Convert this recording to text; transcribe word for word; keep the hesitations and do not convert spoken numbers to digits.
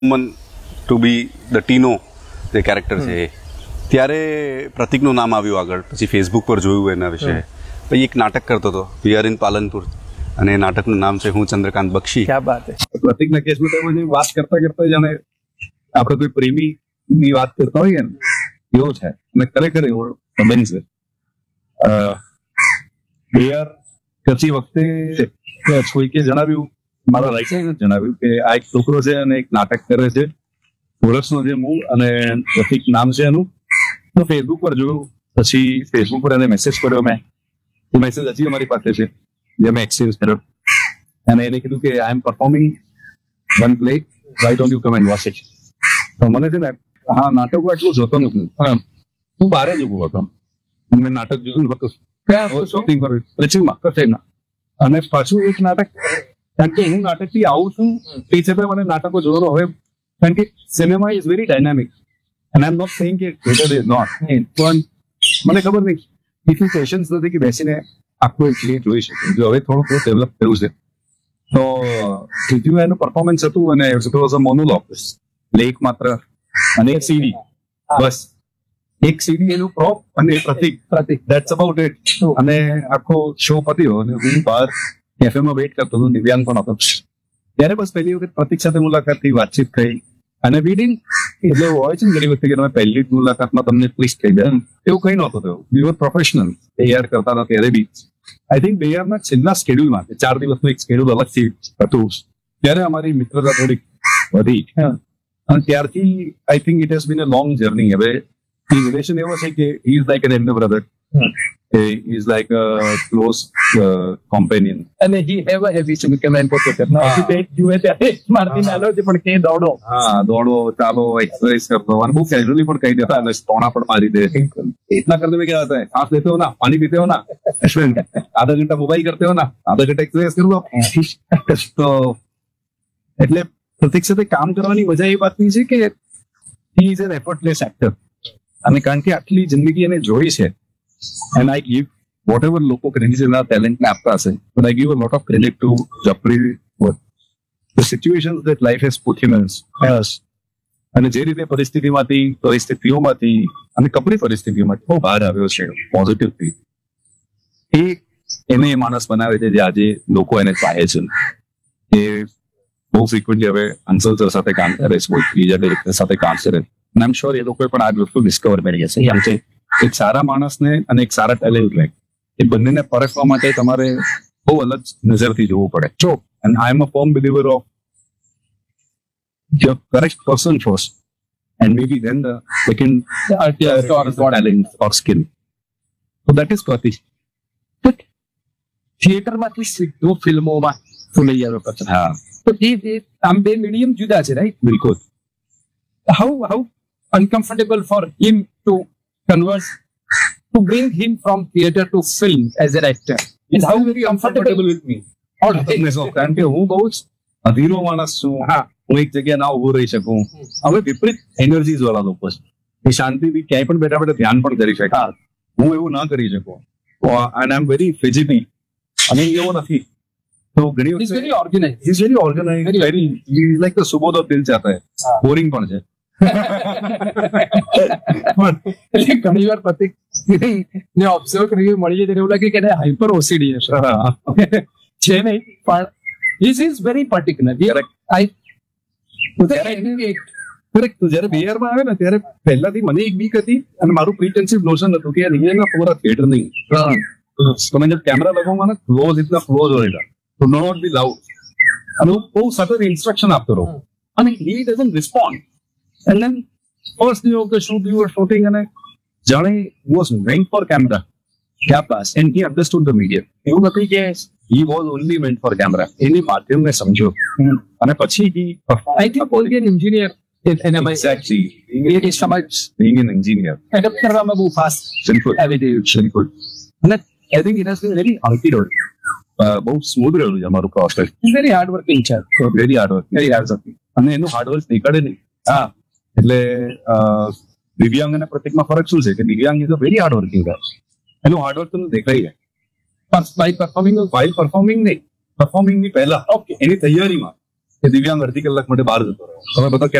મન two B the ટીનો જે character છે એ ત્યારે પ્રતિકનું નામ આવ્યું આગળ. પછી ફેસબુક પર જોયું એના વિશે. પછી એક નાટક કરતો હતો વી આર ઇન પાલનપુર, અને નાટકનું નામ છે હું ચંદ્રકાંત બક્ષી. ક્યાં બાત હે. પ્રતિકના કેસમાં તો વાત કરતા કરતા જાણે આપણે કોઈ પ્રેમી ની વાત કરતા હોઈએ ને એવો છે, અને ખરેખર એવો સંબંધ છે. બે યાર કરતી વખતે કોઈકે જણાવ્યું, મારા રાઇટરે જણાવ્યું કે આ એક છોકરો છે અને એક નાટક કરે છે, વર્ષનો છે મૂળ, અને પ્રતિક નામ છે એનું. તો ફેસબુક પર જોયું, પછી ફેસબુક પર એને મેસેજ કર્યો મેં. એ મેસેજ હજી અમારી પાસે છે જે મેં એક્સચેન્જ કર્યો, અને એને કીધું કે આઈ એમ performing one play, why don't you come and watch it. તો મને છે ને હા નાટકો એટલું જોતો નથી, હું બહાર જ ઉભો હતો. મેં નાટક જોયું શૂટિંગ કર્યું રચીમાં કસેના, અને પાછું એક નાટક, કારણ કે હું નાટકથી આવું છું તે છતાં મને નાટકો જોવાનો હવે, કારણ કે સિનેમા ઇઝ વેરી ડાયનામિક, અને આઈ એમ નોટ સેઇંગ કે થિયેટર ઇઝ નોટ, પણ મને ખબર નહીં એટલું પેશન્સ નથી કે બેસીને આખું એક ક્લિપ જોઈ શકે. જો હવે થોડું થોડું ડેવલપ થયું છે. તો ત્રીજું એનું પરફોર્મન્સ હતું, અને ઇટ વોઝ અ મોનોલોગ, લેખ માત્ર, અને એક સીડી, બસ એક સીડી એનું પ્રોપ અને પ્રતિક પ્રતિક ધેટ્સ અબાઉટ ઇટ. અને આખો શો પત્યો અને હું બહાર કેફેમાં વેઇટ કરતો હતો, દિવ્યાંગ પણ હતો. ત્યારે બસ પહેલી વખત પ્રતિક સાથે મુલાકાત થઈ, વાતચીત થઈ, અને બીડિંગ એટલે હોય છે ને ઘણી વખતે કે તમે પહેલી જ મુલાકાતમાં તમને ટ્વિસ્ટ થઈ જાય, એવું કઈ નહોતું થયું. વી વર પ્રોફેશનલ. તૈયાર કરતા હતા ત્યારે બી આઈ થિંક બે યરના છેલ્લા સ્કેડ્યુલમાં ચાર દિવસનું એક સ્કેડ્યુલ અલગથી હતું, ત્યારે અમારી મિત્રતા થોડીક વધી, અને ત્યારથી I think it has been a long journey. હવે એ રિલેશન એવો છે કે he is like an elder brother, he is like a close uh, companion. અને he have a heavy commitment પોતે ના ડિબેટ જુએ ત્યારે મારતી નાલો છે, પણ કે દોડો, હા દોડો, ચાલો, એક્સરસાઇઝ કરતો, અને બહુ કેઝ્યુઅલી પણ કહી દેતા, અને સ્ટોના પણ મારી દે. इतना करने में क्या आता है, सांस लेते हो ना, पानी पीते हो ना, आधा घंटा मोबाइल करते हो ना, आधा घंटा एक्सरसाइज करूँ. તો એટલે પ્રતિક સાથે કામ કરવાની મજા એ વાતની છે કે he is an effortless actor, અને કારણ કે આટલી જિંદગી એને જોઈ છે. And I give whatever લોકો ક્રેડિટ એના ટેલેન્ટને આપતા હશે, but I give a lot of credit to Japri for the situations that life has put him in. Yes. અને જે રીતે પરિસ્થિતિમાંથી પરિસ્થિતિઓમાંથી અને કપરી પરિસ્થિતિઓમાંથી બહુ બહાર આવ્યો છે પોઝિટિવથી, એ એને એ માણસ બનાવે છે જે આજે લોકો એને ચાહે છે. એ બહુ ફ્રિકવન્ટલી હવે અંસલ સર સાથે કામ કરે છે, કોઈ બીજા ડિરેક્ટર સાથે કામ કરે, અને આઈ એમ શ્યોર એ લોકોએ પણ આ વસ્તુ ડિસ્કવર કરી હશે. આમ છે એક સારા માણસને અને એક સારા ટેલેન્ટ લે, એ બંનેને પરખવા માટે તમારે બહુ અલગ નજરથી જોવું પડે. જો and I M a firm believer of the correct person first, and May B than the second talent or skill. So that is પ્રતિક. થિયેટરમાંથી સીધો ફિલ્મોમાં તો લઈ આવ્યો પછી. હા, તો એ આમ બે મીડિયમ જુદા છે, રાઈટ? બિલકુલ. How how uncomfortable for him to convert, to bring him from theater to film as an actor is how very comfortable with me. કારણ કે હું બહુ જ અધીરો માણસ છું. હા, હું એક જગ્યાએ ના ઉભું રહી શકું. હવે વિપરીત એનર્જીઝ વાળા લોકો છે, એ શાંતિથી ક્યાંય પણ બેઠા બેઠા ધ્યાન પણ કરી શકે. હું એવું ના કરી શકું, and I am very physically, અને એવો નથી. તો ઘણી વખત very organized. He's very organized, very, he's like the Subodh of દિલ ચાહતા હૈ. બોરિંગ પણ છે. ઘણી વાર પ્રતિક ને ઓબ્ઝર્વ કરી મળી જાય ત્યારે એવું લાગે કે હાઈપર ઓસીડી હશે, છે નહીં, પણ this is very particular. I correct. જયારે બિહારમાં આવે ને ત્યારે પહેલાથી મને એક બીક હતી, અને મારું પ્રિટેન્સિવ નોશન હતું કે રિયલના પૂરા થિયેટર નહીં, તમે જब कैमरा लगवाऊंगा ना क्लोज, इतना क्लोज होएगा, तो नॉट बी लाउड. અને હું બહુ સતત ઇન્સ્ટ્રક્શન આપતો રહું, અને he doesn't respond. And then first day of the shoot we were shooting, અને જાણે was meant for camera. क्या पास, and he understood the medium. એવું નથી કે he was only meant for camera. એની માધ્યમને સમજો, અને પછી he I think only an engineer in a way. Exactly. It is so much being an engineer. adapt કરવામાં બહુ fast Simple. everyday. Simple. અને I think it has been very antidote. બહુ smooth રહેલું છે અમારું process. He's very hard working child. Very hard work, very hard working, અને એનું hard work નીકળે નહીં. હા, એટલે દિવ્યાંગ અને પ્રતિકમાં ફરક શું છે કે દિવ્યાંગ is a very hard working ગાય. એનું હાર્ડ વર્ક તમને દેખાઈ જાય. બાય પરફોર્મિંગ, બાય પરફોર્મિંગ નહીં, પરફોર્મિંગ ની પહેલા, ઓકે, એની તૈયારીમાં કે દિવ્યાંગ અડધી કલાક માટે બહાર જતો રહ્યો. તમે બધા